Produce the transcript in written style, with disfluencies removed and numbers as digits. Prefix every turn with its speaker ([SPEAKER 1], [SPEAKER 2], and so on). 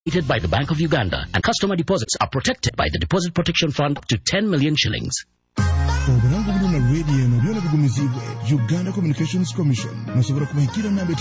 [SPEAKER 1] by the Bank of Uganda, and customer deposits are protected by the Deposit Protection Fund up to 10 million shillings.
[SPEAKER 2] Obulangu buluna radio no byona bigumizibwe Uganda Communications Commission. Musobora kumahikira nambe